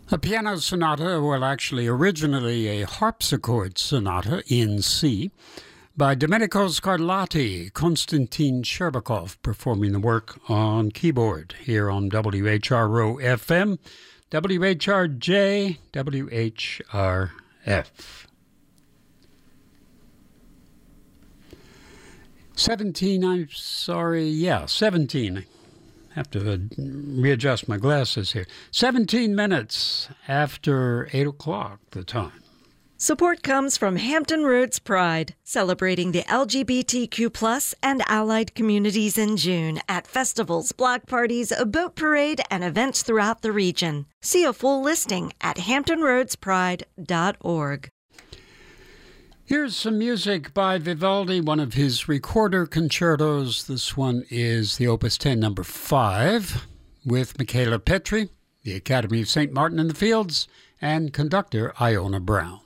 A piano sonata, well, actually, originally a harpsichord sonata in C by Domenico Scarlatti, Konstantin Sherbakov performing the work on keyboard here on WHRO FM, WHRJ, WHRF. 17. 17. Have to readjust my glasses here. 17 minutes after 8 o'clock, the time. Support comes from Hampton Roads Pride, celebrating the LGBTQ+ and allied communities in June at festivals, block parties, a boat parade, and events throughout the region. See a full listing at hamptonroadspride.org. Here's some music by Vivaldi, one of his recorder concertos. This one is the Opus 10, number 5, with Michaela Petri, the Academy of St. Martin in the Fields, and conductor Iona Brown.